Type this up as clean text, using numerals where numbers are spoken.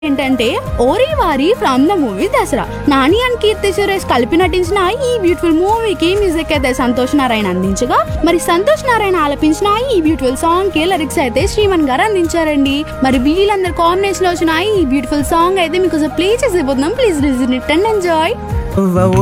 ఏంటంటే ఓరి వారి from the movie Dasara. Nani and Keerthy Suresh కలిపి నటించిన ఈ బ్యూటిఫుల్ మూవీకి మ్యూజిక్ అయితే సంతోష్ నారాయణ అందించగా, మరి సంతోష్ నారాయణ ఆలపించిన ఈ బ్యూటిఫుల్ సాంగ్ కి లిరిక్స్ అయితే శ్రీమన్ గారు అందించారండి. మరి వీళ్ళందరూ కాంబినేషన్ లో వచ్చిన ఈ బ్యూటిఫుల్ సాంగ్ అయితే మీకు play చేసేపోతున్నాం. Please listen it and enjoy.